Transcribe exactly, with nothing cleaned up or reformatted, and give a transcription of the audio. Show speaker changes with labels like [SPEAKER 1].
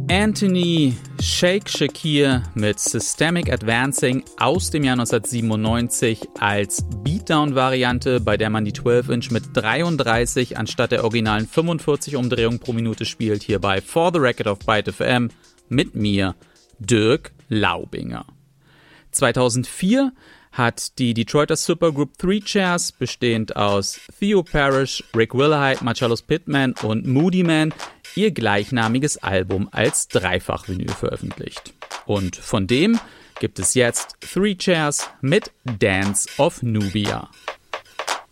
[SPEAKER 1] Anthony Shake Shakir mit Systemic Advancing aus dem Jahr neunzehnhundertsiebenundneunzig als Beatdown-Variante, bei der man die zwölf Inch mit dreiunddreißig anstatt der originalen fünfundvierzig Umdrehungen pro Minute spielt, hier bei For the Record auf Byte F M mit mir, Dirk Laubinger. zweitausendvier hat die Detroiter Supergroup Three Chairs, bestehend aus Theo Parrish, Rick Wilhite, Marcellus Pittman und Moody Man, ihr gleichnamiges Album als Dreifach-Vinyl veröffentlicht. Und von dem gibt es jetzt Three Chairs mit Dance of Nubia.